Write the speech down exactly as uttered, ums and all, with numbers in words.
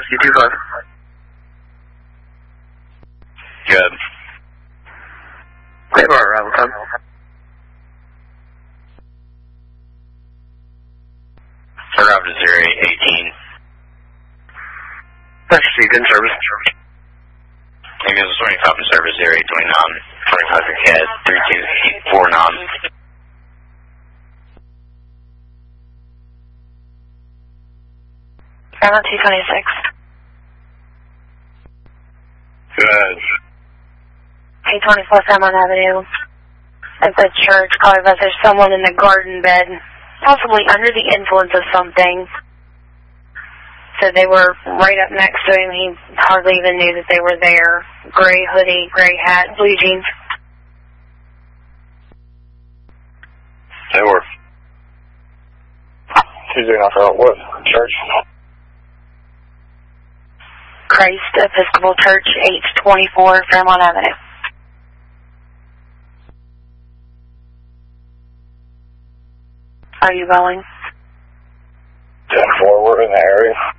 Whiskey two five. Good. Wait for our arrival time. Arrived at zero eight eighteen. That's received in service. Eagles twenty-five in service, zero eight twenty-nine. twenty-five for C A D, three two eight four nine. Bravo two twenty-six. Good. eight twenty-four Fairmont Avenue. At the church, calling about there's someone in the garden bed, possibly under the influence of something. So they were right up next to him. He hardly even knew that they were there. Gray hoodie, gray hat, blue jeans. They were. Who's doing off out? What church? Christ Episcopal Church, eight twenty-four Fairmont Avenue. Are you going? ten four, we're in the area.